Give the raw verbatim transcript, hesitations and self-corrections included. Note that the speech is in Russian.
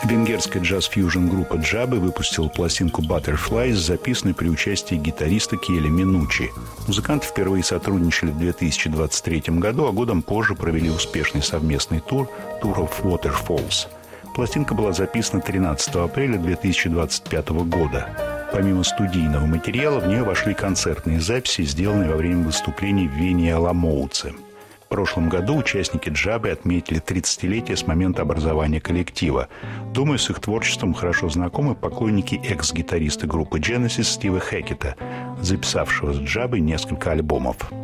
Венгерская джаз-фьюжн-группа Джабы выпустила пластинку «Butterflies», записанной при участии гитариста Киэля Минуччи. Музыканты впервые сотрудничали в две тысячи двадцать третьем году, а годом позже провели успешный совместный тур «Tour of Waterfalls». Пластинка была записана тринадцатого апреля две тысячи двадцать пятого года. Помимо студийного материала, в нее вошли концертные записи, сделанные во время выступлений в Вене и Аламоуце. В прошлом году участники Джабы отметили тридцатилетие с момента образования коллектива. Думаю, с их творчеством хорошо знакомы поклонники экс-гитариста группы Genesis Стива Хэкета, записавшего с Джабой несколько альбомов.